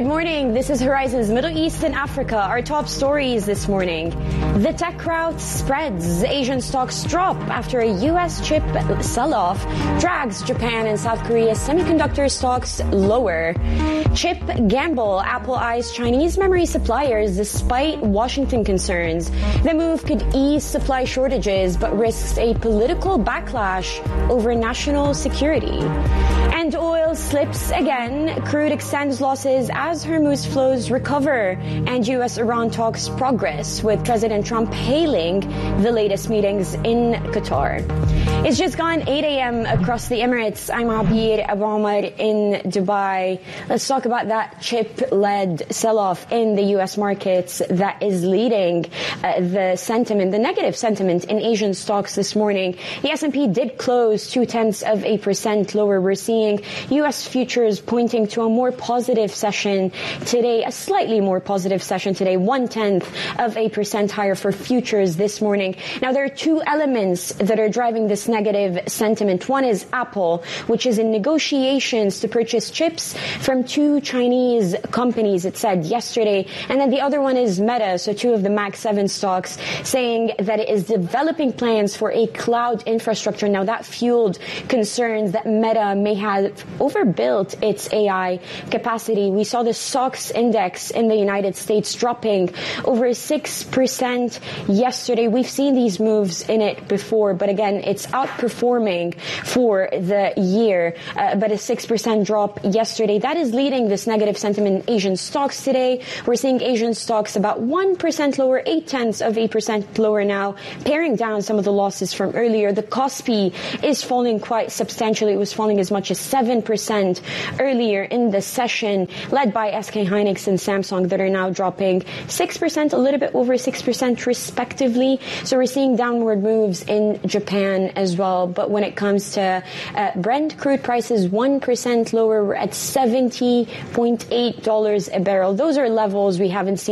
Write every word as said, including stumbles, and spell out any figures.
morning. This is Horizon's Middle East and Africa. Our top stories this morning. The tech rout spreads. Asian stocks drop after a U S chip sell-off drags Japan and South Korea's semiconductor stocks lower. Chip gamble. Apple eyes Chinese memory suppliers despite Washington concerns. The move could ease supply shortages but risks a political backlash over national security. And oil slips again. Crude extends losses as Hormuz flows recover. And U S-Iran talks progress, with President Trump hailing the latest meetings in Qatar. It's just gone eight a.m. across the Emirates. I'm Abir Abu Omar in Dubai. Let's talk about that chip-led sell-off in the U S markets that is leading uh, the sentiment, the negative sentiment in Asian stocks this morning. The S and P did close two-tenths of a percent lower. We're seeing U S futures pointing to a more positive session today, a slightly more positive session today, one-tenth of a percent higher for futures this morning. Now, there are two elements that are driving this negative sentiment. One is Apple, which is in negotiations to purchase chips from two Chinese companies, it said yesterday. And then the other one is Meta, so two of the Mag seven stocks, saying that it is developing plans for a cloud infrastructure. Now, that fueled concerns that Meta may have overbuilt its A I capacity. We saw the S O X index in the United States dropping over six percent yesterday. We've seen these moves in it before, but again, it's outperforming for the year. Uh, but a six percent drop yesterday, that is leading this negative sentiment in Asian stocks today. We're seeing Asian stocks about one percent lower, eight tenths of a percent lower now, paring down some of the losses from earlier. The Kospi is falling quite substantially. It was falling as much as seven percent earlier in the session, led by S K Hynix and Samsung that are now dropping six percent, a little bit over six percent respectively. So we're seeing downward moves in Japan as well. But when it comes to uh, Brent crude prices, one percent lower. We're at seventy point eight dollars a barrel. Those are levels we haven't seen